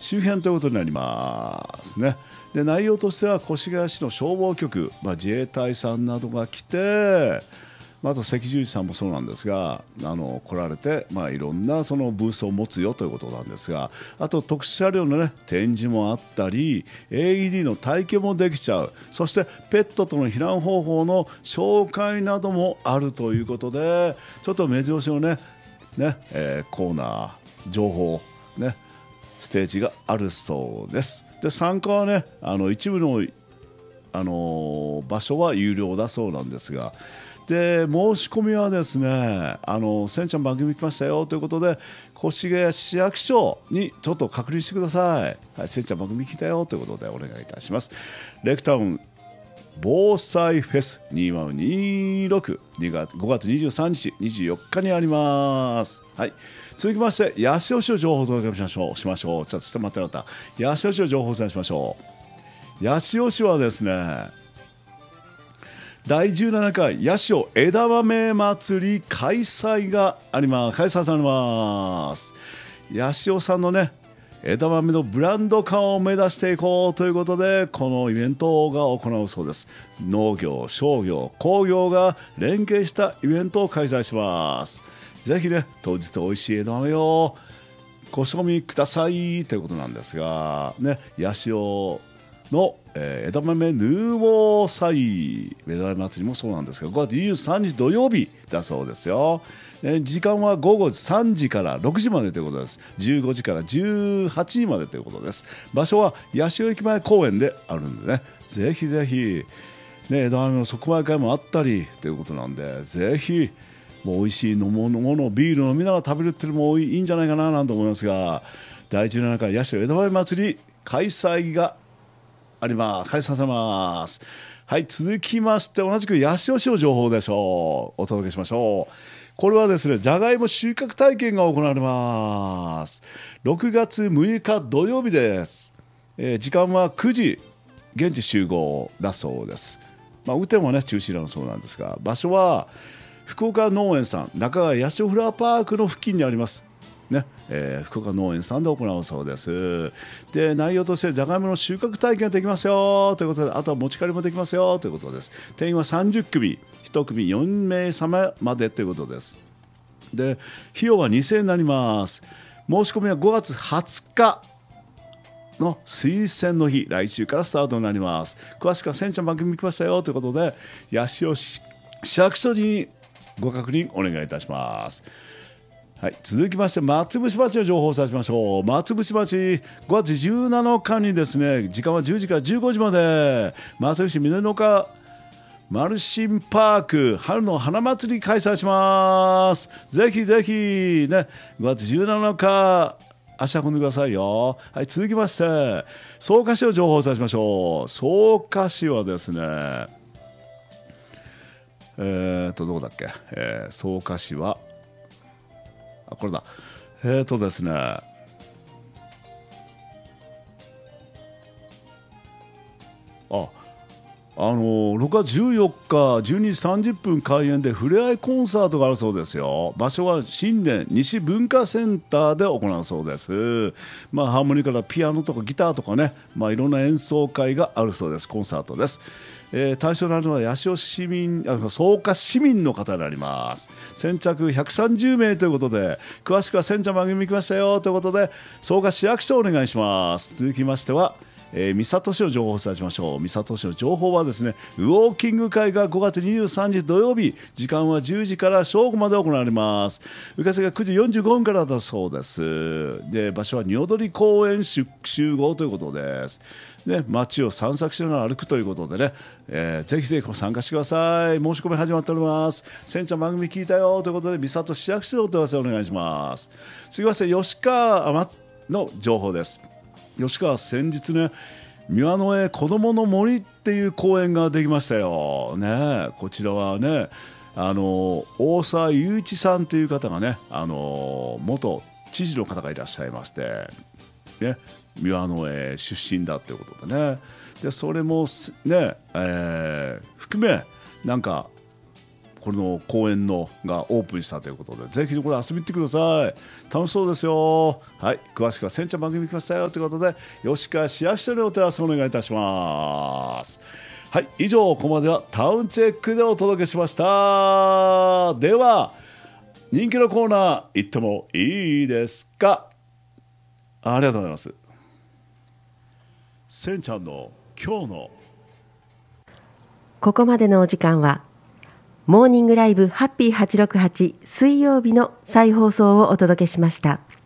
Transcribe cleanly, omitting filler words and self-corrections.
周辺ということになりますね。で内容としては越谷市の消防局、自衛隊さんなどが来て、あと赤十字さんもそうなんですが来られて、いろんなそのブースを持つよということなんですが、あと特殊車両の、展示もあったり AED の体験もできちゃう、そしてペットとの避難方法の紹介などもあるということで、ちょっと目白押しのコーナー情報、ステージがあるそうです。で参加は一部の、場所は有料だそうなんですが、で申し込みはですねせんちゃん番組来ましたよということで越谷市役所にちょっと確認してください。はい、せんちゃん番組来たよということでお願いいたします。レクタウン防災フェス2026 5月23日24日にあります。はい、続きまして八潮市の情報をお届けしましょう。ちょっと待ってなかった。八潮市の情報をお伝えしましょう。八潮市はですね第17回八潮枝豆祭り開催されます。八潮さんの枝豆のブランド化を目指していこうということでこのイベントが行うそうです。農業、商業、工業が連携したイベントを開催します。ぜひ当日おいしい枝豆をご賞味くださいということなんですが八潮の、枝豆ヌーボー祭枝豆祭りもそうなんですが5月23日土曜日だそうですよ。時間は午後3時から6時までということです。15時から18時までということです。場所は八潮駅前公園であるんでぜひぜひ、枝豆の即売会もあったりということなんでぜひもう美味しい飲むものビール飲みながら食べるっていうのもいいんじゃないかななんて思いますが、第17回八潮枝豆祭り開催されます。はい、続きまして同じく八潮市の情報でしょう。お届けしましょう。これはですねじゃがいも収穫体験が行われます。6月6日土曜日です。時間は9時現地集合だそうです。雨天は中止なそうなんですが、場所は福岡農園さん中川八潮フラワーパークの付近にあります福岡農園さんで行うそうです。で内容としてじゃがいもの収穫体験ができますよということで、あとは持ち帰りもできますよということです。定員は30組1組4名様までということです。で費用は2000円になります。申し込みは5月20日の推薦の日、来週からスタートになります。詳しくはせんちゃん番組来ましたよということで八潮市役所にご確認お願いいたします。はい、続きまして松伏町の情報をお伝えしましょう。松伏町5月17日にですね時間は10時から15時まで松伏市緑の丘マルシンパーク春の花祭り開催します。ぜひぜひ5月17日足運んでくださいよ。はい、続きまして草加市の情報をお伝えしましょう。草加市はですねどこだっけ、草加市はこれだですね6月14日12時30分開演でふれあいコンサートがあるそうですよ。場所は新田西文化センターで行うそうです。ハーモニカだピアノとかギターとかいろんな演奏会があるそうです。コンサートです。対象になるのは八潮草加市民の方になります。先着130名ということで詳しくはせんちゃん番組来ましたよということで草加市役所お願いします。続きましては三郷市の情報をお伝えしましょう。三郷市の情報はですねウォーキング会が5月23日土曜日時間は10時から正午まで行われます。受付が9時45分からだそうです。で場所は仁踊公園集合ということです。街を散策しながら歩くということでぜひぜひ参加してください。申し込み始まっております。せんちゃん番組聞いたよということで三郷市役所のお問い合わせお願いします。続きまして吉川の情報です。吉川先日三輪の絵子どもの森っていう公園ができましたよこちらは大沢雄一さんという方が元知事の方がいらっしゃいまして三輪の絵出身だということででそれも含めここの公園のがオープンしたということで、ぜひこれ遊びに行ってください。楽しそうですよ。はい、詳しくはせんちゃん番組来ましたよということで、吉川市役所にお問い合わせお願いいたします。はい、以上ここまではタウンチェックでお届けしました。では人気のコーナー行ってもいいですか。ありがとうございます。せんちゃんの今日のここまでのお時間はモーニングライブハッピー868水曜日の再放送をお届けしました。